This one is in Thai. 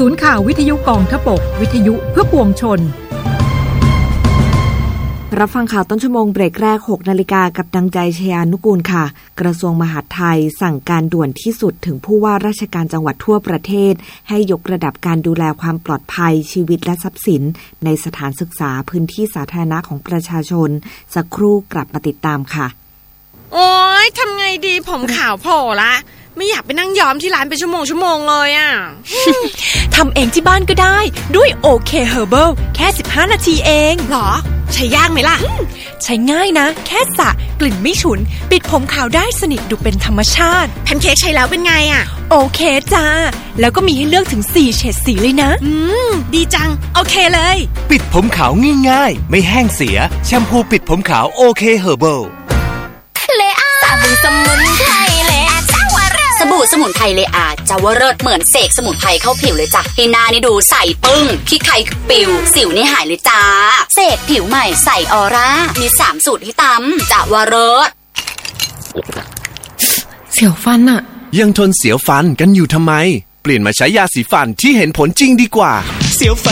ศูนย์ข่าววิทยุกองทพบกวิทยุเพื่อปวงชนรับฟังข่าวต้นชั่วโมงเบรกแรก 6 นาฬิกากับดังใจชยานุกูลค่ะกระทรวงมหาดไทยสั่งการด่วนที่สุดถึงผู้ว่าราชการจังหวัดทั่วประเทศให้ยกระดับการดูแลความปลอดภัยชีวิตและทรัพย์สินในสถานศึกษาพื้นที่สาธารณะของประชาชนสักครู่กลับมาติดตามค่ะโอ๊ยทำไงดีผมขาวโผล่ละไม่อยากไปนั่งย้อมที่ร้านเป็นชั่วโมงเลยอ่ะทำเองที่บ้านก็ได้ด้วยโอเคเฮอร์เบิลแค่15นาทีเองหรอใช้ยากไหมล่ะใช้ง่ายนะแค่สระกลิ่นไม่ฉุนปิดผมขาวได้สนิทดูเป็นธรรมชาติแพนเค้กใช้แล้วเป็นไงอ่ะโอเคจ้าแล้วก็มีให้เลือกถึง4เฉดสีเลยนะดีจังโอเคเลยปิดผมขาวง่ายๆไม่แห้งเสียแชมพูปิดผมขาวโอเคเฮอร์เบิลสบู่สมุนไพรเลอาจาวเลิศเหมือนเสกสมุนไพรเข้าผิวเลยจ้ะให้หน้านี่ดูใสปึ้งขี้ใครปิวสิวนี่หายเลยจ้าเสกผิวใหม่ใสออร่ามี3สูตรให้ตำจาวเลิศเสียวฟันอะยังทนเสียวฟันกันอยู่ทำไมเปลี่ยนมาใช้ยาสีฟันที่เห็นผลจริงดีกว่าเสียวฟัน